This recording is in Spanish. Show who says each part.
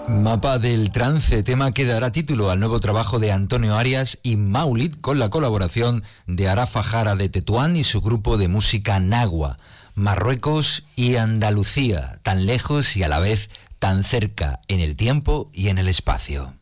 Speaker 1: Mapa del Trance, tema que dará título al nuevo trabajo de Antonio Arias y Maulid, con la colaboración de Arafa Jara de Tetuán y su grupo de música Nagua. Marruecos y Andalucía, tan lejos y a la vez tan cerca en el tiempo y en el espacio.